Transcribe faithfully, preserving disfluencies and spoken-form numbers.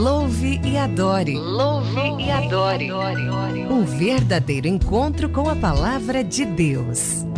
Louve e adore. Louve e adore. Um verdadeiro encontro com a palavra de Deus.